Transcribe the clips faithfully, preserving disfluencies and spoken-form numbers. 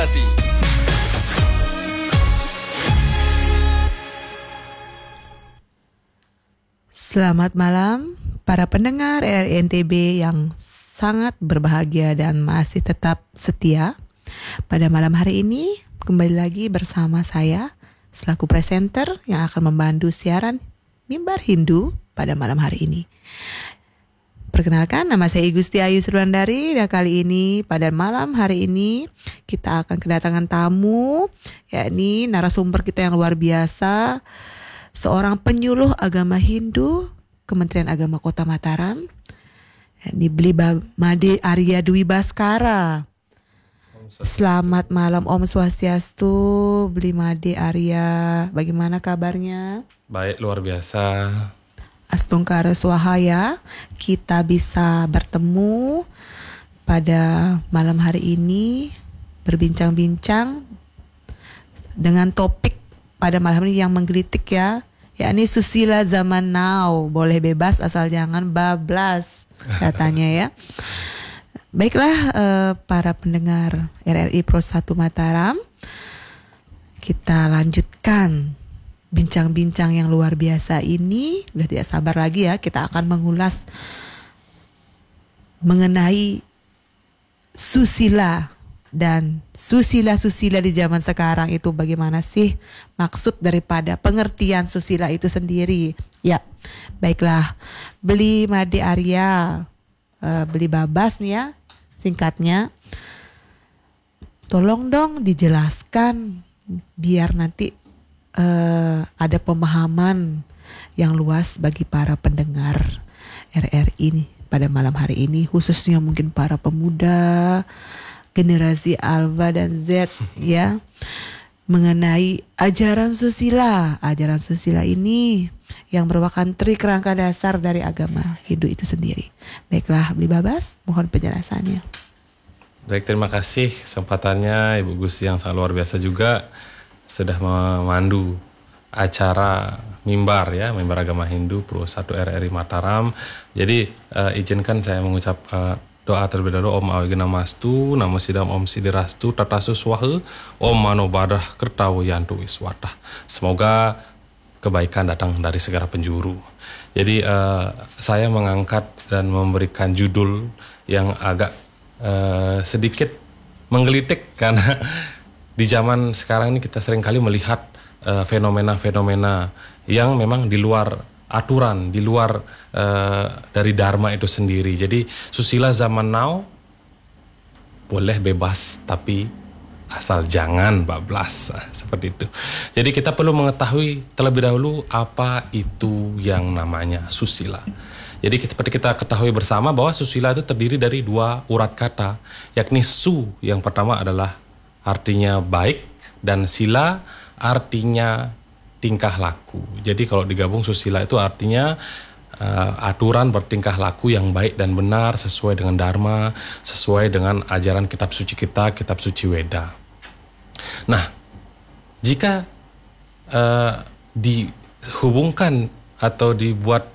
Inspirasi. Selamat malam para pendengar R R I N T B yang sangat berbahagia dan masih tetap setia. Pada malam hari ini kembali lagi bersama saya selaku presenter yang akan membantu siaran Mimbar Hindu pada malam hari ini. Perkenalkan, nama saya Igusti Ayu Surandari dan kali ini pada malam hari ini kita akan kedatangan tamu, yakni narasumber kita yang luar biasa, seorang penyuluh agama Hindu Kementerian Agama Kota Mataram, yakni Bliba Made Arya Dwi Baskara. Selamat malam, Om Swastiastu, Bli Made Arya. Bagaimana kabarnya? Baik, luar biasa. Astungkara Swahaya, kita bisa bertemu pada malam hari ini berbincang-bincang dengan topik pada malam ini yang menggelitik ya, yakni susila zaman now, boleh bebas asal jangan bablas katanya ya. Baiklah eh, para pendengar R R I Pro satu Mataram, kita lanjutkan bincang-bincang yang luar biasa ini. Udah tidak sabar lagi ya, kita akan mengulas mengenai susila dan susila-susila di zaman sekarang itu bagaimana sih maksud daripada pengertian susila itu sendiri. Ya, baiklah, Bli Made Arya, uh, Bli Babas nih ya, singkatnya. Tolong dong dijelaskan biar nanti uh, ada pemahaman yang luas bagi para pendengar R R I ini pada malam hari ini, khususnya mungkin para pemuda generasi Alpha dan Z ya, mengenai ajaran susila. Ajaran susila ini yang merupakan trik rangka dasar dari agama Hindu itu sendiri. Baiklah, Bli Babas, mohon penjelasannya. Baik, terima kasih kesempatannya Ibu Gusti yang sangat luar biasa juga sudah memandu acara mimbar ya, mimbar agama Hindu Pro satu R R I Mataram. Jadi uh, izinkan saya mengucap uh, doa terlebih dahulu. Om Awigena Mastu, Namo Sidam Om Sidirastu, Tatasu Swaha, Om Mano Badah Kertawo Yantu Wiswatah. Semoga kebaikan datang dari segala penjuru. Jadi uh, saya mengangkat dan memberikan judul yang agak uh, sedikit menggelitik karena di zaman sekarang ini kita seringkali melihat uh, fenomena-fenomena yang memang di luar aturan, di luar uh, dari dharma itu sendiri. Jadi susila zaman now boleh bebas tapi asal jangan bablas, seperti itu. Jadi kita perlu mengetahui terlebih dahulu apa itu yang namanya susila. Jadi seperti kita ketahui bersama bahwa susila itu terdiri dari dua urat kata, yakni su yang pertama adalah artinya baik dan sila artinya tingkah laku. Jadi kalau digabung susila itu artinya uh, aturan bertingkah laku yang baik dan benar sesuai dengan dharma, sesuai dengan ajaran kitab suci kita, kitab suci Weda. Nah, jika uh, dihubungkan atau dibuat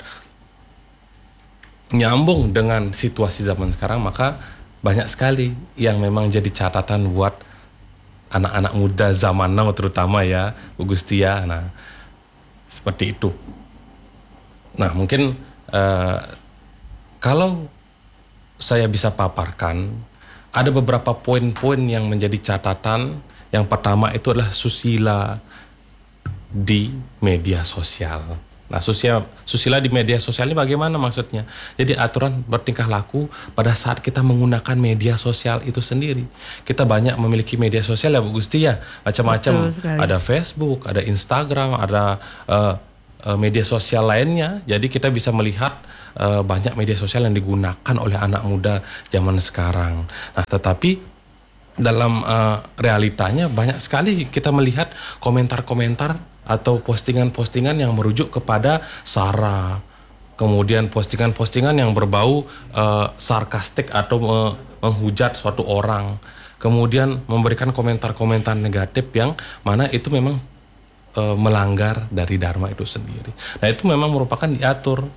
nyambung dengan situasi zaman sekarang, maka banyak sekali yang memang jadi catatan buat anak-anak muda zaman now terutama ya, Bu Gusti ya. Nah, seperti itu. Nah, mungkin uh, kalau saya bisa paparkan, ada beberapa poin-poin yang menjadi catatan. Yang pertama itu adalah susila di media sosial. Nah, susila, susila di media sosial ini bagaimana maksudnya? Jadi aturan bertingkah laku pada saat kita menggunakan media sosial itu sendiri. Kita banyak memiliki media sosial ya Bu Gusti ya, macam-macam. Ada Facebook, ada Instagram, ada uh, uh, media sosial lainnya. Jadi kita bisa melihat uh, banyak media sosial yang digunakan oleh anak muda zaman sekarang. Nah, tetapi dalam uh, realitanya banyak sekali kita melihat komentar-komentar atau postingan-postingan yang merujuk kepada sara, kemudian postingan-postingan yang berbau uh, sarkastik atau uh, menghujat suatu orang, kemudian memberikan komentar-komentar negatif yang mana itu memang uh, melanggar dari dharma itu sendiri. Nah, itu memang merupakan diatur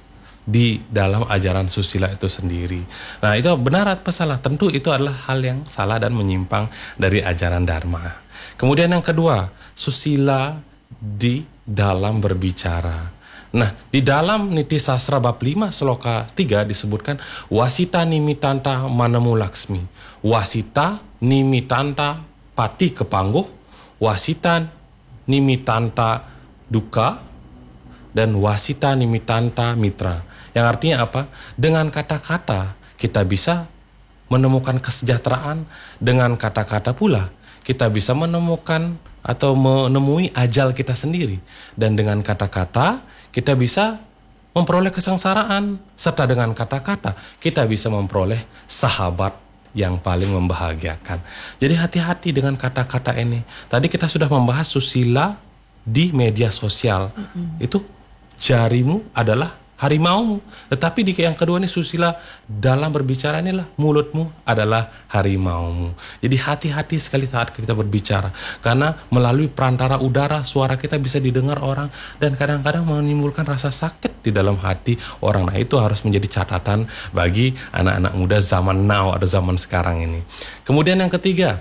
di dalam ajaran susila itu sendiri. Nah, itu benar atau salah? Tentu itu adalah hal yang salah dan menyimpang dari ajaran Dharma. Kemudian yang kedua, susila di dalam berbicara. Nah, di dalam Niti Sastra bab lima sloka tiga disebutkan wasita nimitanta manemu laksmi. Wasita nimitanta pati kepangguh, wasita nimitanta duka, dan wasita nimitanta mitra. Yang artinya apa? Dengan kata-kata kita bisa menemukan kesejahteraan, dengan kata-kata pula kita bisa menemukan atau menemui ajal kita sendiri, dan dengan kata-kata kita bisa memperoleh kesengsaraan, serta dengan kata-kata kita bisa memperoleh sahabat yang paling membahagiakan. Jadi hati-hati dengan kata-kata ini. Tadi kita sudah membahas susila di media sosial. Mm-hmm. Itu jarimu adalah harimaumu. Tetapi di yang kedua ini susila dalam berbicara inilah mulutmu adalah harimaumu. Jadi hati-hati sekali saat kita berbicara. Karena melalui perantara udara suara kita bisa didengar orang. Dan kadang-kadang menimbulkan rasa sakit di dalam hati orang. Nah, itu harus menjadi catatan bagi anak-anak muda zaman now atau zaman sekarang ini. Kemudian yang ketiga,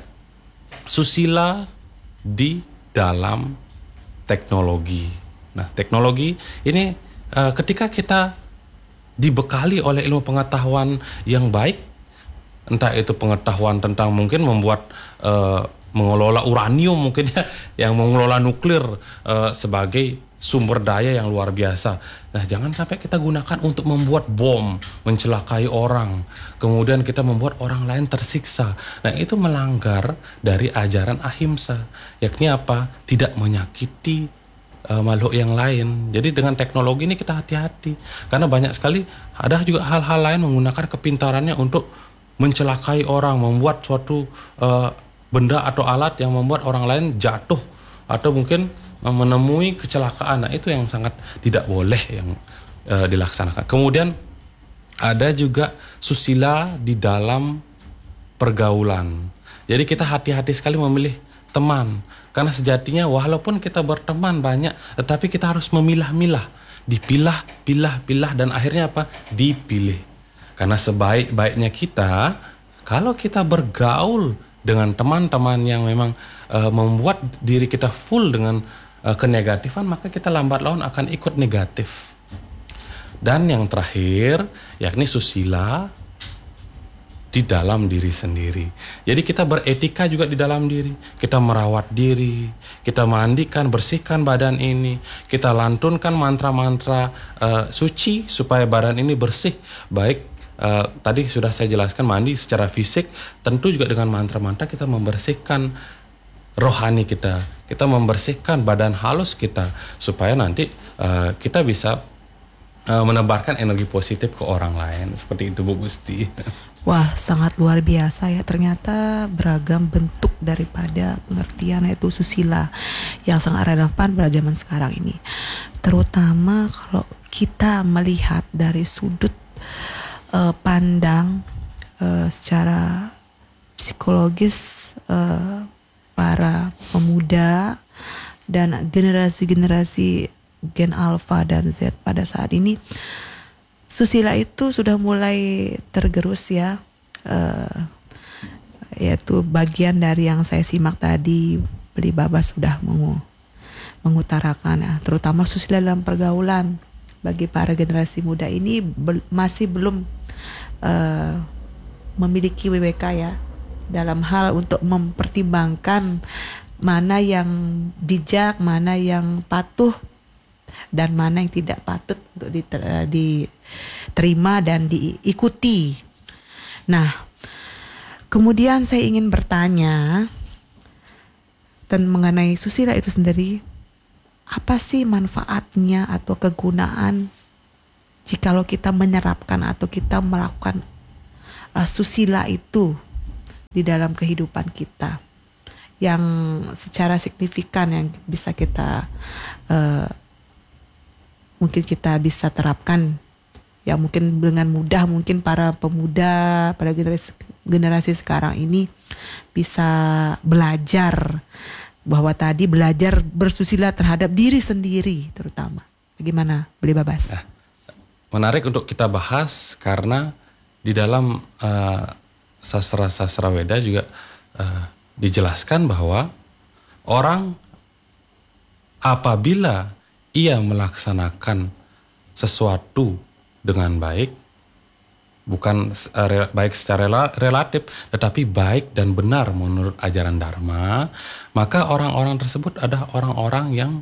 susila di dalam teknologi. Nah, teknologi ini Uh, ketika kita dibekali oleh ilmu pengetahuan yang baik, entah itu pengetahuan tentang mungkin membuat uh, mengelola uranium mungkin ya, yang mengelola nuklir uh, sebagai sumber daya yang luar biasa. Nah, jangan sampai kita gunakan untuk membuat bom, mencelakai orang, kemudian kita membuat orang lain tersiksa. Nah, itu melanggar dari ajaran ahimsa, yakni apa? Tidak menyakiti Uh, makhluk yang lain. Jadi dengan teknologi ini kita hati-hati, karena banyak sekali ada juga hal-hal lain menggunakan kepintarannya untuk mencelakai orang, membuat suatu uh, benda atau alat yang membuat orang lain jatuh atau mungkin uh, menemui kecelakaan. Nah, itu yang sangat tidak boleh yang uh, dilaksanakan. Kemudian ada juga susila di dalam pergaulan. Jadi kita hati-hati sekali memilih teman. Karena sejatinya walaupun kita berteman banyak, tetapi kita harus memilah-milah, dipilah, pilah, pilah, dan akhirnya apa? Dipilih. Karena sebaik-baiknya kita, kalau kita bergaul dengan teman-teman yang memang uh, membuat diri kita full dengan uh, kenegatifan, maka kita lambat laun akan ikut negatif. Dan yang terakhir, yakni susila di dalam diri sendiri. Jadi kita beretika juga di dalam diri. Kita merawat diri, kita mandikan, bersihkan badan ini, kita lantunkan mantra-mantra uh, suci supaya badan ini bersih. Baik uh, tadi sudah saya jelaskan mandi secara fisik, tentu juga dengan mantra-mantra kita membersihkan rohani kita, kita membersihkan badan halus kita supaya nanti uh, kita bisa uh, menebarkan energi positif ke orang lain. Seperti itu, Bu Gusti. Wah, sangat luar biasa ya, ternyata beragam bentuk daripada pengertian yaitu susila yang sangat relevan pada zaman sekarang ini. Terutama kalau kita melihat dari sudut uh, pandang uh, secara psikologis uh, para pemuda dan generasi-generasi gen alpha dan Z pada saat ini. Susila itu sudah mulai tergerus ya, uh, yaitu bagian dari yang saya simak tadi, Beli Baba sudah mengu, mengutarakan ya, terutama susila dalam pergaulan bagi para generasi muda ini be, masih belum uh, memiliki W W K ya, dalam hal untuk mempertimbangkan mana yang bijak, mana yang patuh, dan mana yang tidak patut untuk diter, diterima dan diikuti. Nah, kemudian saya ingin bertanya tentang mengenai susila itu sendiri. Apa sih manfaatnya atau kegunaan jikalau kita menyerapkan atau kita melakukan uh, susila itu di dalam kehidupan kita, yang secara signifikan yang bisa kita uh, mungkin kita bisa terapkan, yang mungkin dengan mudah mungkin para pemuda pada generasi, generasi sekarang ini bisa belajar bahwa tadi belajar bersusila terhadap diri sendiri terutama. Bagaimana, Beli Babas? Nah, menarik untuk kita bahas karena di dalam uh, sastra-sastra Weda juga uh, dijelaskan bahwa orang apabila ia melaksanakan sesuatu dengan baik, bukan uh, baik secara relatif, tetapi baik dan benar menurut ajaran Dharma, maka orang-orang tersebut adalah orang-orang yang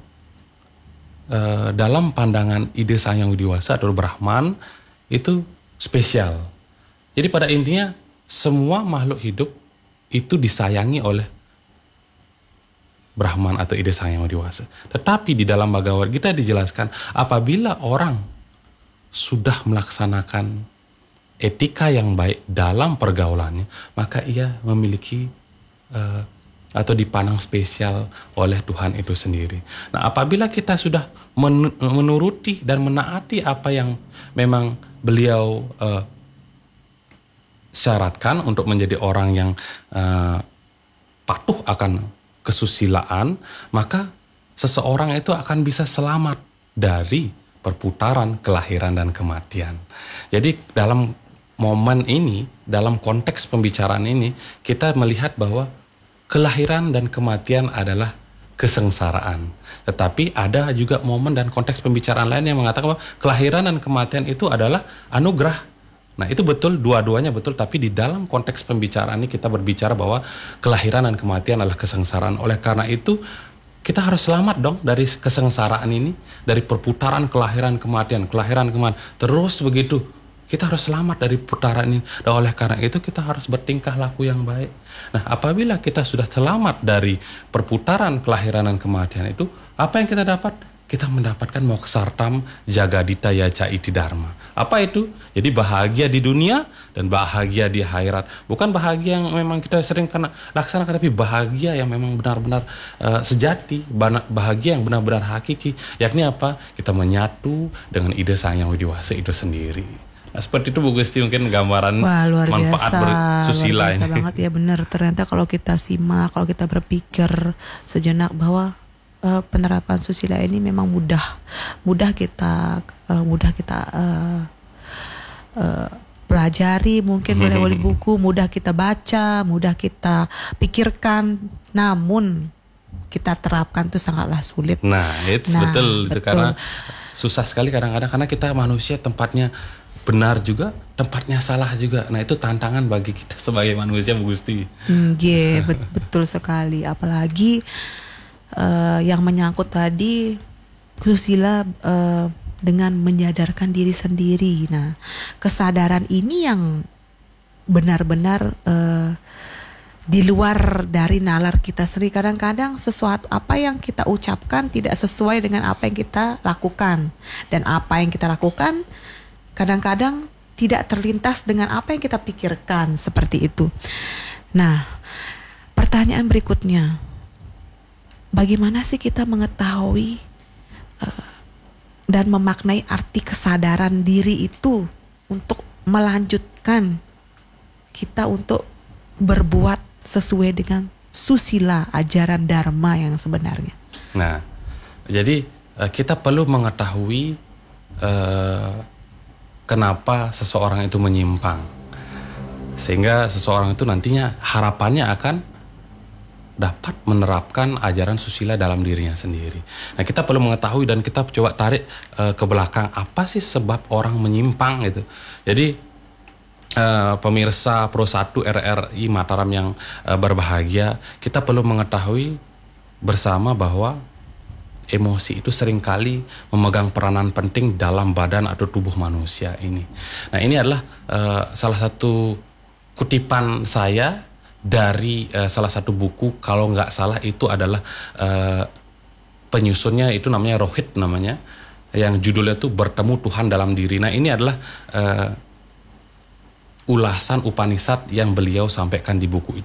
uh, dalam pandangan ide Sang Yang Widi Wasa atau Brahman itu spesial. Jadi pada intinya semua makhluk hidup itu disayangi oleh Brahman atau ide Sang Yang Widi Wasa. Tetapi di dalam Bhagavad Gita dijelaskan apabila orang sudah melaksanakan etika yang baik dalam pergaulannya, maka ia memiliki uh, atau dipandang spesial oleh Tuhan itu sendiri. Nah, apabila kita sudah men- menuruti dan menaati apa yang memang beliau uh, syaratkan untuk menjadi orang yang uh, patuh akan kesusilaan, maka seseorang itu akan bisa selamat dari perputaran kelahiran dan kematian. Jadi dalam momen ini, dalam konteks pembicaraan ini, kita melihat bahwa kelahiran dan kematian adalah kesengsaraan. Tetapi ada juga momen dan konteks pembicaraan lain yang mengatakan bahwa kelahiran dan kematian itu adalah anugerah. Nah, itu betul, dua-duanya betul, tapi di dalam konteks pembicaraan ini kita berbicara bahwa kelahiran dan kematian adalah kesengsaraan. Oleh karena itu, kita harus selamat dong dari kesengsaraan ini, dari perputaran kelahiran kematian, kelahiran kematian, terus begitu. Kita harus selamat dari putaran ini. Dan oleh karena itu kita harus bertingkah laku yang baik. Nah, apabila kita sudah selamat dari perputaran kelahiran dan kematian itu, apa yang kita dapat? Kita mendapatkan moksartam jagadita yaca iti dharma. Apa itu? Jadi bahagia di dunia dan bahagia di akhirat. Bukan bahagia yang memang kita sering kena laksanakan, tapi bahagia yang memang benar-benar uh, sejati, bahagia yang benar-benar hakiki. Yakni apa? Kita menyatu dengan ide Sang Yang Widi Wasa itu sendiri. Nah, seperti itu Bu Gusti mungkin gambaran Wah, luar manfaat biasa, bersusila luar biasa ini. banget ya, benar. Ternyata kalau kita simak, kalau kita berpikir sejenak bahwa uh, penerapan susila ini memang mudah, mudah kita, uh, mudah kita uh, uh, pelajari, mungkin melalui buku, mudah kita baca, mudah kita pikirkan, namun kita terapkan itu sangatlah sulit. Nah, itu Nah, betul, itu betul. karena susah sekali kadang-kadang karena kita manusia tempatnya benar juga, tempatnya salah juga. Nah, itu tantangan bagi kita sebagai manusia Bu Gusti. Hmm, yeah, bet- betul sekali. Apalagi uh, yang menyangkut tadi susila uh, dengan menyadarkan diri sendiri. Nah, kesadaran ini yang benar-benar uh, di luar dari nalar kita sendiri. Kadang-kadang sesuatu apa yang kita ucapkan tidak sesuai dengan apa yang kita lakukan, dan apa yang kita lakukan kadang-kadang tidak terlintas dengan apa yang kita pikirkan, seperti itu. Nah, pertanyaan berikutnya, bagaimana sih kita mengetahui uh, dan memaknai arti kesadaran diri itu untuk melanjutkan kita untuk berbuat sesuai dengan susila ajaran Dharma yang sebenarnya? Nah, jadi kita perlu mengetahui uh, kenapa seseorang itu menyimpang, sehingga seseorang itu nantinya harapannya akan dapat menerapkan ajaran susila dalam dirinya sendiri. Nah, kita perlu mengetahui dan kita coba tarik uh, ke belakang apa sih sebab orang menyimpang itu. Jadi uh, pemirsa Pro satu R R I Mataram yang uh, berbahagia, kita perlu mengetahui bersama bahwa emosi itu seringkali memegang peranan penting dalam badan atau tubuh manusia ini. Nah, ini adalah uh, salah satu kutipan saya dari uh, salah satu buku, kalau nggak salah itu adalah uh, penyusunnya itu namanya Rohit namanya, yang judulnya itu Bertemu Tuhan Dalam Diri. Nah, ini adalah uh, ulasan Upanishad yang beliau sampaikan di buku